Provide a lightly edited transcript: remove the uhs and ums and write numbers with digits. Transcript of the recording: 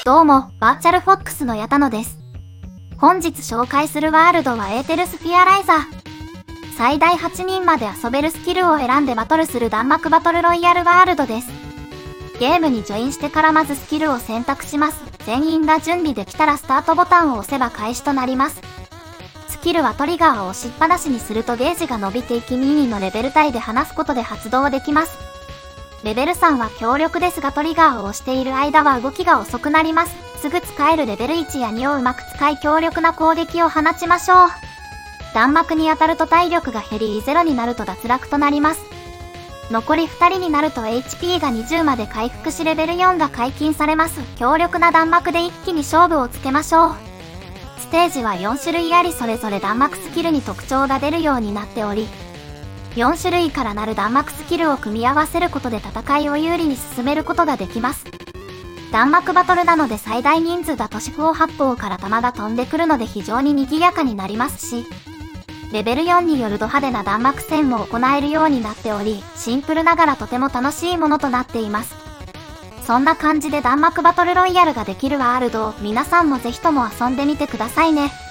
どうも、バーチャルフォックスの矢田野です。本日紹介するワールドはエーテルスフィアライザー。最大8人まで遊べるスキルを選んでバトルする弾幕バトルロイヤルワールドです。ゲームにジョインしてからまずスキルを選択します。全員が準備できたらスタートボタンを押せば開始となります。スキルはトリガーを押しっぱなしにするとゲージが伸びていき2のレベル帯で離すことで発動できます。レベル3は強力ですがトリガーを押している間は動きが遅くなります。すぐ使えるレベル1や2をうまく使い強力な攻撃を放ちましょう。弾幕に当たると体力が減り0になると脱落となります。残り2人になると HP が20まで回復しレベル4が解禁されます。強力な弾幕で一気に勝負をつけましょう。ステージは4種類ありそれぞれ弾幕スキルに特徴が出るようになっており、4種類からなる弾幕スキルを組み合わせることで戦いを有利に進めることができます。弾幕バトルなので最大人数だと四方八方から弾が飛んでくるので非常に賑やかになりますし、レベル4によるド派手な弾幕戦も行えるようになっており、シンプルながらとても楽しいものとなっています。そんな感じで弾幕バトルロイヤルができるワールドを皆さんもぜひとも遊んでみてくださいね。